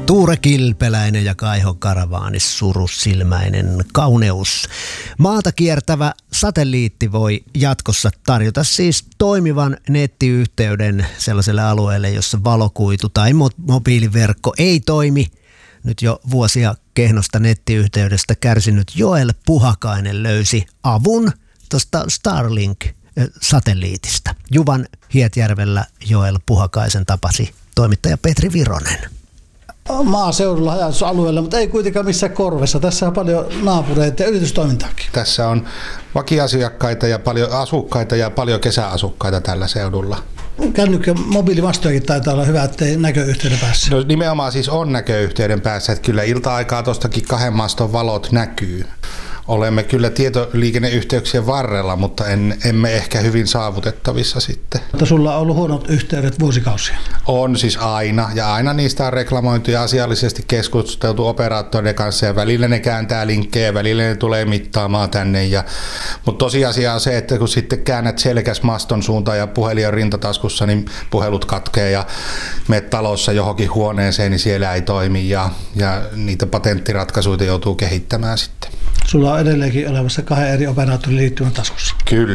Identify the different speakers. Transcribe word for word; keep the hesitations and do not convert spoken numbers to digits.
Speaker 1: Tuure Kilpeläinen ja Kaiho Karavaani, Surusilmäinen kauneus. Maata kiertävä satelliitti voi jatkossa tarjota siis toimivan nettiyhteyden sellaiselle alueelle, jossa valokuitu tai mo- mobiiliverkko ei toimi. Nyt jo vuosia kehnosta nettiyhteydestä kärsinyt Joel Puhakainen löysi avun tuosta Starlink-satelliitista. Juvan Hietjärvellä Joel Puhakaisen tapasi toimittaja Petri Vironen.
Speaker 2: Maaseudulla, haja-asutusalueella, mutta ei kuitenkaan missään korvessa. Tässä on paljon naapureita ja yritystoimintaakin.
Speaker 3: Tässä on vakiasiakkaita ja paljon asukkaita ja paljon kesäasukkaita tällä seudulla.
Speaker 2: Kännykkä mobiilimastojakin taitaa olla hyvä, ettei näköyhteyden päässä.
Speaker 3: No nimenomaan siis on näköyhteyden päässä, että kyllä ilta-aikaa tuostakin kahden maston valot näkyy. Olemme kyllä tietoliikenneyhteyksien varrella, mutta en, emme ehkä hyvin saavutettavissa sitten.
Speaker 2: Mutta sulla on ollut huonot yhteydet vuosikausia.
Speaker 3: On siis aina, ja aina niistä on reklamoitu ja asiallisesti keskusteltu operaattoreiden kanssa, ja välillä ne kääntää linkkejä, välillä ne tulee mittaamaan tänne. Ja, mutta tosiasia on se, että kun sitten käännät selkäs maston suuntaan ja puhelin on rintataskussa, niin puhelut katkee ja menet talossa johonkin huoneeseen, niin siellä ei toimi, ja, ja niitä patenttiratkaisuja joutuu kehittämään sitten.
Speaker 2: Sulla on edelleenkin olemassa kahden eri operaattorin liittymän taskussa.
Speaker 3: Kyllä.